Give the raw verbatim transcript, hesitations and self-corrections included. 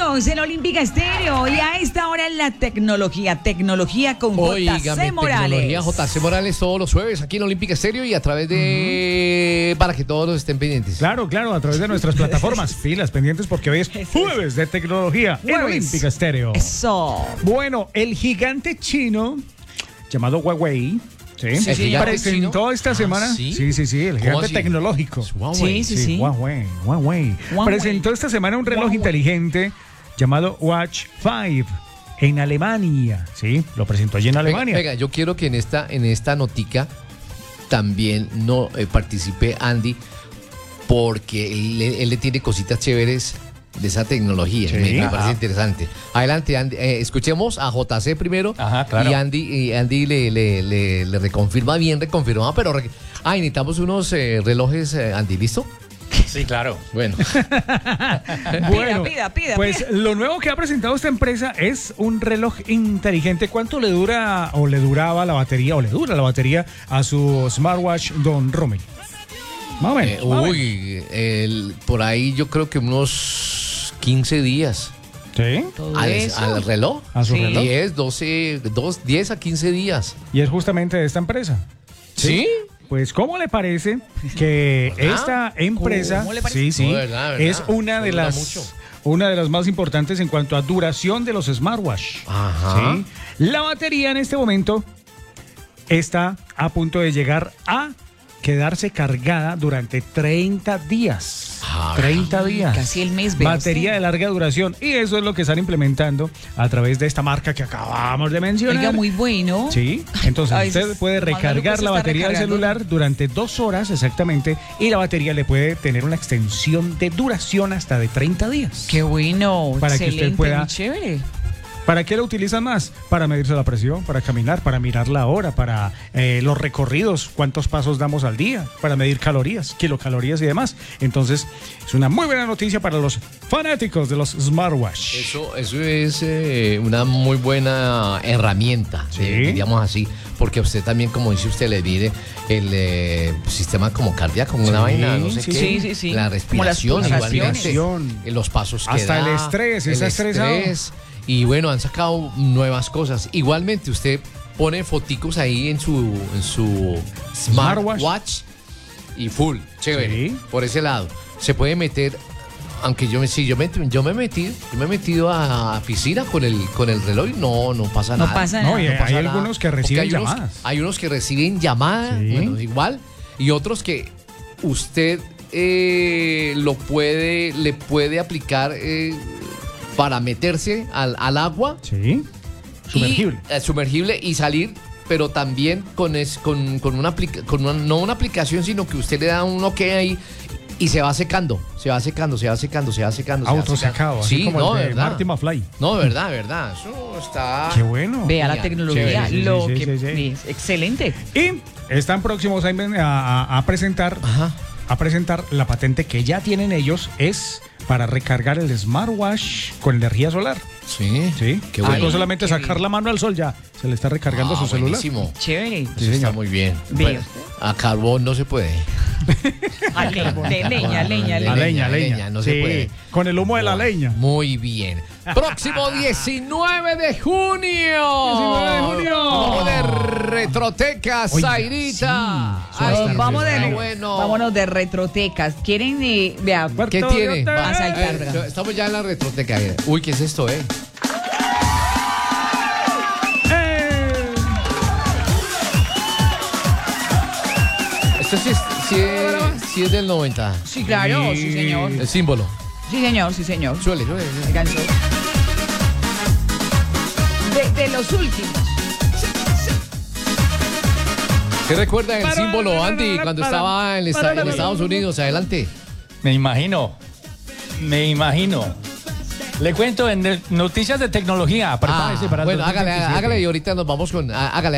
Estamos en Olímpica Estéreo y a esta hora en la tecnología, tecnología con J C Morales. Tecnología J C Morales todos los jueves aquí en Olímpica Estéreo y a través de... Uh-huh. Para que todos estén pendientes. Claro, claro, a través de nuestras plataformas. Filas pendientes porque hoy es jueves de tecnología jueves. En Olímpica Estéreo. Eso. Bueno, el gigante chino llamado Huawei... Sí, sí, sí, presentó chino? esta semana. Ah, ¿sí? sí, sí, sí, el gigante así? tecnológico. Sí, sí, sí. Huawei, Huawei. Huawei. Presentó esta semana un reloj Huawei. inteligente llamado Watch cinco en Alemania. Sí, lo presentó allí en Alemania. Venga, venga, yo quiero que en esta, en esta notica también no eh, participe Andy, porque él, él le tiene cositas chéveres de esa tecnología. Sí, me, me parece interesante. Adelante, Andy. Eh, escuchemos a J C primero. Ajá, claro. Y Andy, y Andy le, le, le, le reconfirma bien, reconfirma, pero... Re... Ah, necesitamos unos eh, relojes, eh, Andy, ¿listo? Sí, claro. Bueno. bueno, pida, pida, pida. Pues pida. lo nuevo que ha presentado esta empresa es un reloj inteligente. ¿Cuánto le dura o le duraba la batería o le dura la batería a su smartwatch Don Rommel? Más o menos, eh, más uy, el, por ahí yo creo que unos quince días. ¿Sí? Al, al reloj. A su sí. reloj. diez, doce, dos, diez a quince días. Y es justamente de esta empresa. ¿Sí? ¿Sí? Pues, ¿cómo le parece que ¿verdad? esta empresa, ¿Cómo le parece? sí, sí, no, verdad, verdad. es una de las mucho. una de las más importantes en cuanto a duración de los smartwatch? Ajá. ¿Sí? La batería en este momento está a punto de llegar a quedarse cargada durante treinta días. Ah, treinta días. Casi el mes. Batería de larga duración. Y eso es lo que están implementando a través de esta marca que acabamos de mencionar. Oiga, muy bueno. Sí, entonces Ay, usted puede recargar la batería del celular durante dos horas exactamente y la batería le puede tener una extensión de duración hasta de treinta días. Qué bueno. Para que excelente, usted pueda... muy chévere. ¿Para qué lo utilizan más? Para medirse la presión, para caminar, para mirar la hora, para eh, los recorridos, cuántos pasos damos al día, para medir calorías, kilocalorías y demás. Entonces, es una muy buena noticia para los fanáticos de los smartwatch. Eso, eso es eh, una muy buena herramienta, ¿sí? eh, diríamos así, porque usted también, como dice usted, le mide el eh, sistema como cardíaco, como sí, una vaina, no sé sí, qué, sí, sí, sí. la respiración, Como las igualmente, los pasos que hasta da, el estrés, el está estresado. estrés. Y bueno, han sacado nuevas cosas. Igualmente, usted pone foticos ahí en su, en su smartwatch Watch y full, chévere, sí. Por ese lado. Se puede meter, aunque yo me sí, yo me, yo me metí, yo me he metido a piscina con el, con el reloj y no, no pasa no nada. Pasa no, nada. y No hay pasa algunos que reciben hay llamadas. Unos, hay unos que reciben llamadas, sí. Bueno, igual, y otros que usted eh, lo puede, le puede aplicar eh, para meterse al, al agua. Sí. Sumergible. Y, eh, sumergible y salir, pero también con, es, con, con, una, aplica, con una, no una aplicación, sino que usted le da un ok ahí y se va secando, se va secando, se va secando, se va secando. Autosecado, así sí, como no, el de verdad. Marty McFly. No, de verdad, de verdad. Eso está... Qué bueno. Vea la tecnología, sí, sí, lo sí, que sí, sí. es excelente. Y están próximos a, a, a presentar... Ajá. a presentar la patente que ya tienen ellos, es para recargar el smartwatch con energía solar. Sí, sí. Qué bueno. No solamente qué sacar bien. la mano al sol, ya se le está recargando ah, su celular. Buenísimo. Chévere. Eso sí, está muy bien. Bueno, a carbón no se puede. A le, de leña, leña, La leña. leña, leña. no sí, se puede. Con el humo de la leña. Muy bien. Próximo diecinueve de junio. diecinueve de junio. Vamos de Retroteca, Zairita. Sí, Ay, vamos de, ah, bueno. Vámonos de retrotecas. ¿Quieren, eh, vea, ¿Qué tiene? Va a saltar, eh, estamos ya en la Retroteca. Uy, ¿qué es esto, eh? Esto sí es, sí es, sí es del noventa. Sí, claro, sí, señor. El símbolo. Sí, señor, sí, señor. Suele, suele. Alcanzó. De, de los últimos. ¿Qué recuerda el símbolo, Andy, cuando estaba en, esta, en Estados Unidos? Adelante. Me imagino, me imagino. Le cuento en noticias de tecnología. Ah, Para bueno, el hágale, hágale y ahorita nos vamos con... Hágale.